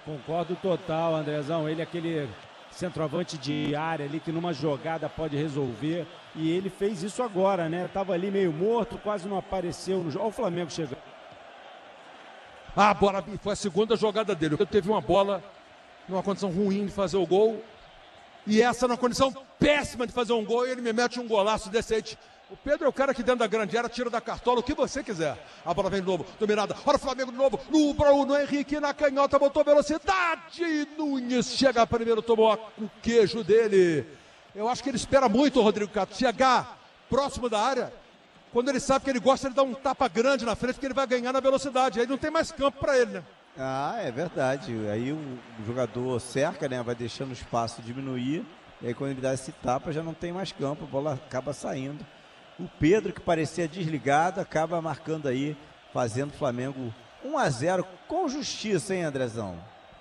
Concordo total, Andrezão. Ele é aquele centroavante de área ali que numa jogada pode resolver. E ele fez isso agora, né? Tava ali meio morto, quase não apareceu no jogo. Olha o Flamengo chegando. Ah, bora, foi a segunda jogada dele. Ele teve uma bola numa condição ruim de fazer o gol. E essa numa condição péssima de fazer um gol. E ele me mete um golaço decente. O Pedro é o cara que dentro da grande área tira da cartola o que você quiser. A bola vem de novo, dominada. Olha o Flamengo de novo. No Bruno Henrique na canhota, botou velocidade. Nunes chega primeiro, tomou o queijo dele. Eu acho que ele espera muito o Rodrigo Caio chegar próximo da área. Quando ele sabe que ele gosta, ele dá um tapa grande na frente, porque ele vai ganhar na velocidade. Aí não tem mais campo para ele, né? Ah, é verdade. Aí o jogador cerca, né? Vai deixando o espaço diminuir. E aí quando ele dá esse tapa, já não tem mais campo. A bola acaba saindo. O Pedro, que parecia desligado, acaba marcando aí, fazendo o Flamengo 1-0 com justiça, hein, Andrezão?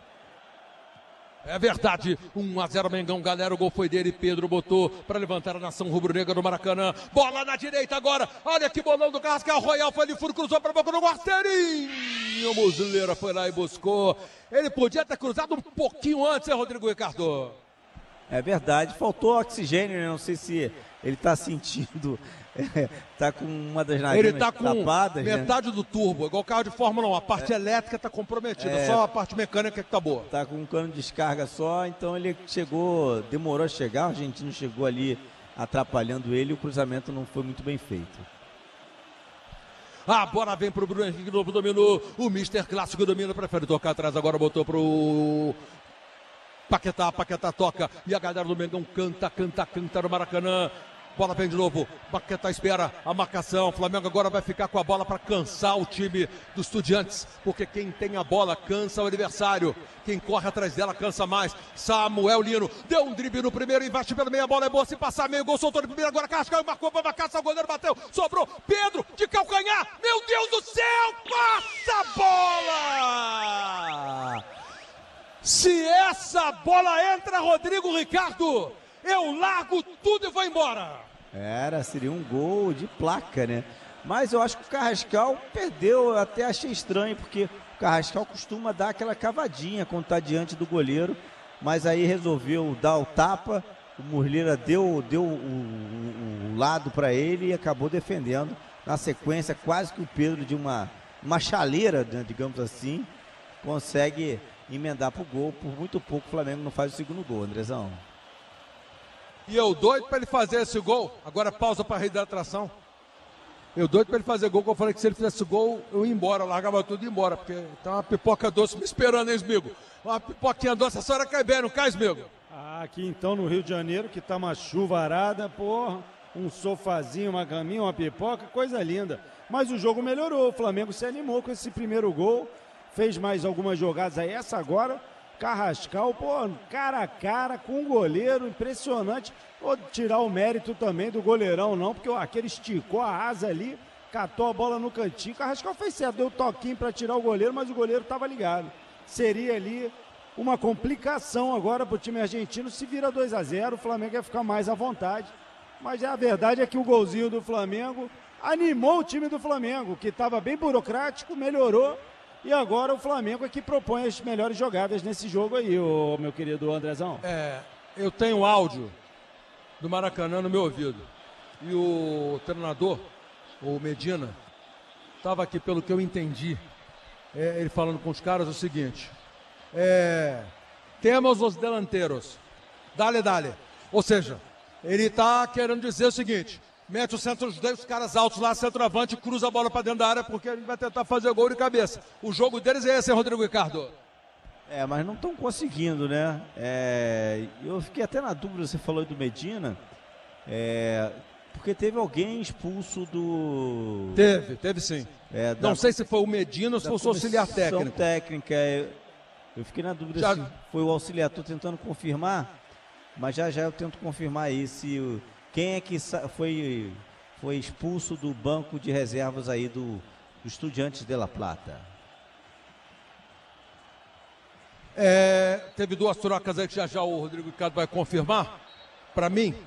É verdade, 1-0 Mengão, galera, o gol foi dele, Pedro botou para levantar a nação rubro-negra do Maracanã, bola na direita agora, olha que bolão do Carrascal, Royal foi ali, furo, cruzou para a boca do Guarteirinho, o Muslera foi lá e buscou, ele podia ter cruzado um pouquinho antes, hein, Rodrigo Ricardo? É verdade, faltou oxigênio, né? Não sei se ele tá sentindo, tá com uma das narinas ele tá com tapadas, metade, né? Do turbo, igual carro de Fórmula 1, a parte elétrica tá comprometida, só a parte mecânica que tá boa. Tá com um cano de descarga só, então ele chegou, demorou a chegar, o argentino chegou ali atrapalhando ele, o cruzamento não foi muito bem feito. A bola vem pro Bruno Henrique, novo dominou, o Mister Clássico domina, prefere tocar atrás, agora botou pro Paquetá, Paquetá toca, e a galera do Mengão canta no Maracanã. Bola vem de novo, Paquetá espera a marcação, o Flamengo agora vai ficar com a bola para cansar o time dos Estudiantes, porque quem tem a bola cansa o adversário, quem corre atrás dela cansa mais. Samuel Lino deu um drible no primeiro, investe pelo meio, a bola é boa, se passar meio, gol soltou no primeiro, agora Carrascal marcou para marcar, o goleiro bateu, sobrou, Pedro de calcanhar, meu Deus do céu, passa a bola! Se essa bola entra, Rodrigo Ricardo, eu largo tudo e vou embora. Seria um gol de placa, né? Mas eu acho que o Carrascal perdeu, eu até achei estranho, porque o Carrascal costuma dar aquela cavadinha quando está diante do goleiro, mas aí resolveu dar o tapa, o Muslera deu o lado para ele e acabou defendendo. Na sequência, quase que o Pedro de uma chaleira, né, digamos assim, consegue emendar pro gol. Por muito pouco o Flamengo não faz o segundo gol, Andrezão. E eu doido para ele fazer esse gol. Agora pausa para reidratação. Eu doido para ele fazer gol, que eu falei que se ele fizesse gol, eu ia embora, largava tudo e ia embora, porque tá uma pipoca doce me esperando, hein, Smigo? Uma pipoquinha doce, a senhora cai bem, não cai, Smigo? Aqui então no Rio de Janeiro, que tá uma chuva arada, porra, um sofazinho, uma caminha, uma pipoca, coisa linda. Mas o jogo melhorou, o Flamengo se animou com esse primeiro gol, fez mais algumas jogadas aí, essa agora, Carrascal, pô, cara a cara com o goleiro, impressionante. Vou tirar o mérito também do goleirão, não, porque aquele esticou a asa ali, catou a bola no cantinho. Carrascal fez certo, deu toquinho para tirar o goleiro, mas o goleiro estava ligado. Seria ali uma complicação agora para o time argentino. Se vira 2-0, o Flamengo ia ficar mais à vontade. Mas a verdade é que o golzinho do Flamengo animou o time do Flamengo, que estava bem burocrático, melhorou. E agora o Flamengo é que propõe as melhores jogadas nesse jogo aí, meu querido Andrezão. Eu tenho áudio do Maracanã no meu ouvido. E o treinador, o Medina, estava aqui, pelo que eu entendi, ele falando com os caras o seguinte: temos os delanteros, dale. Ou seja, ele está querendo dizer o seguinte: mete o centro, os caras altos lá, centroavante, cruza a bola para dentro da área, porque ele vai tentar fazer gol de cabeça. O jogo deles é esse, hein, Rodrigo Ricardo? Mas não estão conseguindo, né? Eu fiquei até na dúvida, você falou do Medina, porque teve alguém expulso do... Teve sim. Não sei se foi o Medina ou se foi o auxiliar técnico. Eu fiquei na dúvida se foi o auxiliar, estou tentando confirmar, mas já eu tento confirmar aí se... Quem é que foi expulso do banco de reservas aí do Estudiantes de La Plata? Teve duas trocas aí que já o Rodrigo Ricardo vai confirmar. Para mim,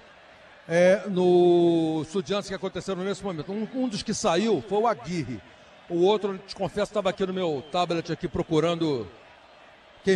no Estudiantes que aconteceram nesse momento. Um dos que saiu foi o Aguirre. O outro, te confesso, estava aqui no meu tablet aqui procurando